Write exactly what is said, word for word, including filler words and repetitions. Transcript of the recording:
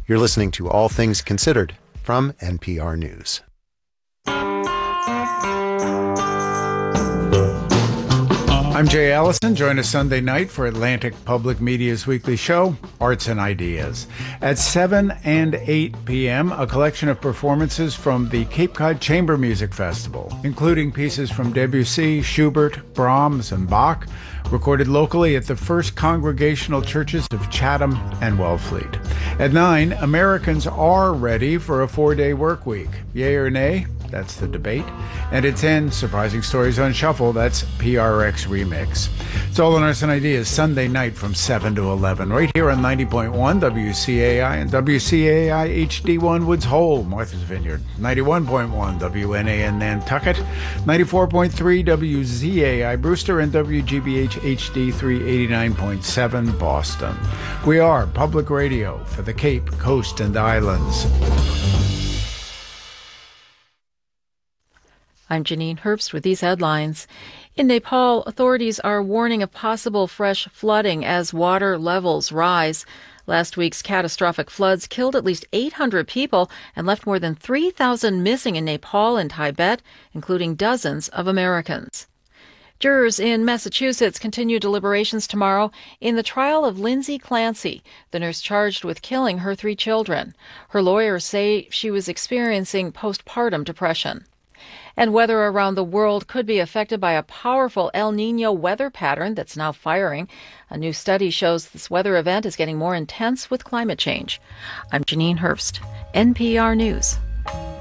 You're listening to All Things Considered from N P R News. I'm Jay Allison. Join us Sunday night for Atlantic Public Media's weekly show, Arts and Ideas. At seven and eight p.m., a collection of performances from the Cape Cod Chamber Music Festival, including pieces from Debussy, Schubert, Brahms, and Bach, recorded locally at the First Congregational Churches of Chatham and Wellfleet. At nine, Americans are ready for a four-day work week. Yay or nay? That's the debate. And at ten, Surprising Stories on Shuffle. That's P R X Remix. It's all on Arts and Ideas Sunday night from seven to eleven, right here on ninety point one W C A I and W C A I H D one Woods Hole, Martha's Vineyard, ninety-one point one W N A N Nantucket, ninety-four point three W Z A I Brewster, and W G B H H D three eighty-nine point seven Boston. We are public radio for the Cape, Coast, and Islands. I'm Janine Herbst with these headlines. In Nepal, authorities are warning of possible fresh flooding as water levels rise. Last week's catastrophic floods killed at least eight hundred people and left more than three thousand missing in Nepal and Tibet, including dozens of Americans. Jurors in Massachusetts continue deliberations tomorrow in the trial of Lindsay Clancy, the nurse charged with killing her three children. Her lawyers say she was experiencing postpartum depression. And weather around the world could be affected by a powerful El Niño weather pattern that's now firing. A new study shows this weather event is getting more intense with climate change. I'm Janine Herbst, N P R News.